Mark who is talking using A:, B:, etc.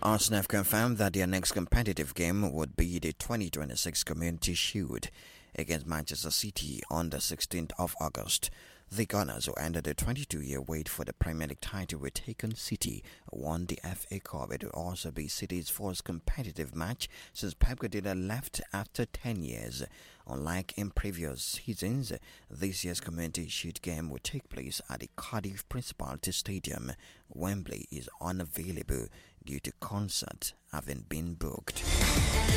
A: Arsenal have confirmed that their next competitive game would be the 2026 Community Shield against Manchester City on the 16th of August. The Gunners, who ended a 22-year wait for the Premier League title with Taken City, won the FA Cup. It will also be City's first competitive match since Pep Guardiola left after 10 years. Unlike in previous seasons, this year's Community Shield game will take place at the Cardiff Principality Stadium. Wembley is unavailable due to concerts having been booked.